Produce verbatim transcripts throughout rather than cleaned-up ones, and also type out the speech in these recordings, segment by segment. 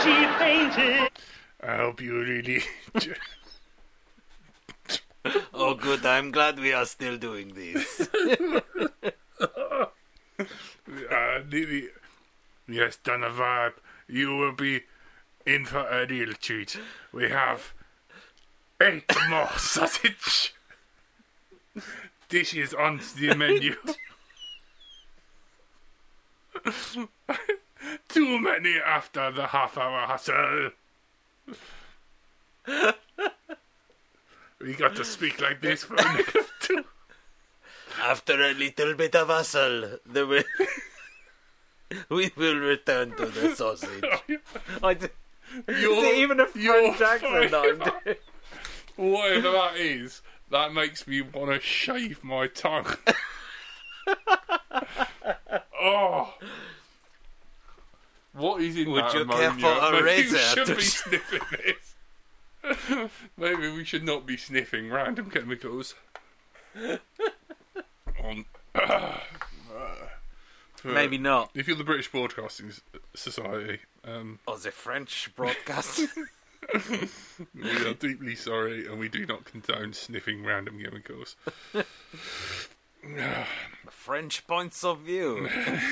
she fainted. I hope you really... Oh, good. I'm glad we are still doing this. uh, Lily... Yes, Donovan, you will be in for a real treat. We have eight more sausage dishes on the menu. Too many after the half-hour hustle. We got to speak like this for a minute or two. After a little bit of hustle, the will... we will return to the sausage. I d- Is it even a French accent that I'm doing? Whatever that is, that makes me want to shave my tongue. Oh. What is in Would that you ammonia? care for a Maybe razor we should to be sh- sniffing this. Maybe we should not be sniffing random chemicals. On, uh, Maybe not. If you're the British Broadcasting Society, um, Or the French broadcast. we are deeply sorry, and we do not condone sniffing random chemicals. French points of view.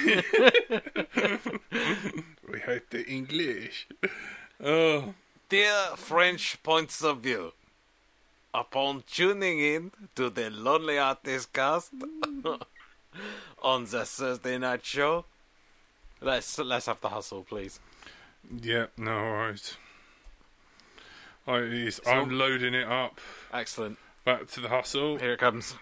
We hate the English. Oh. Dear French points of view, upon tuning in to the Lonely Artist Cast on the Thursday night show, let's let's have the hustle, please. Yeah, no worries. I, it is, I'm loading it up. Excellent. Back to the hustle. Here it comes.